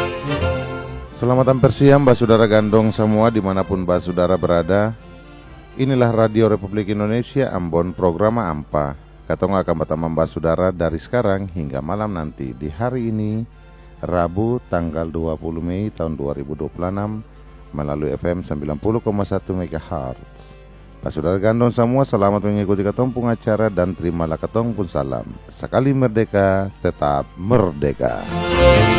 Selamat hampir siang Mbak Saudara Gandong semua dimanapun Mbak Saudara berada. Inilah Radio Republik Indonesia Ambon program AMPA. Katong akan bertemu Mbak Saudara dari sekarang hingga malam nanti di hari ini Rabu tanggal 20 Mei tahun 2026 melalui FM 90,1 MHz. Mbak Saudara Gandong semua selamat mengikuti katong pun acara dan terimalah katong pun salam. Sekali merdeka tetap merdeka.